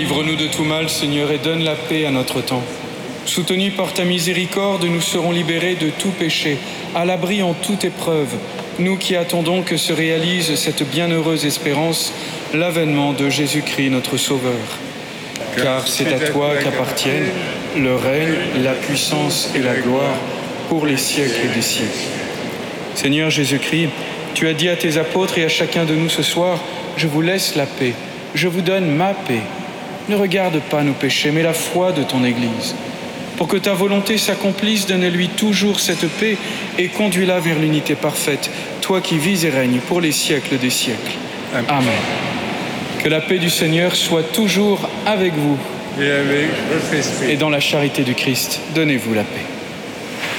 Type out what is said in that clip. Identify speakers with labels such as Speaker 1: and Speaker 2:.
Speaker 1: Délivre-nous de tout mal, Seigneur, et donne la paix à notre temps. Soutenus par ta miséricorde, nous serons libérés de tout péché, à l'abri en toute épreuve, nous qui attendons que se réalise cette bienheureuse espérance, l'avènement de Jésus-Christ, notre Sauveur. Car c'est à toi qu'appartiennent le règne, la puissance et la gloire pour les siècles des siècles. Seigneur Jésus-Christ, tu as dit à tes apôtres et à chacun de nous ce soir, « Je vous laisse la paix, je vous donne ma paix. Ne regarde pas nos péchés, mais la foi de ton Église. Pour que ta volonté s'accomplisse, donne-lui toujours cette paix et conduis-la vers l'unité parfaite, toi qui vis et règnes pour les siècles des siècles. Amen. Que la paix du Seigneur soit toujours avec vous.
Speaker 2: Et avec votre esprit.
Speaker 1: Et dans la charité du Christ, donnez-vous la paix.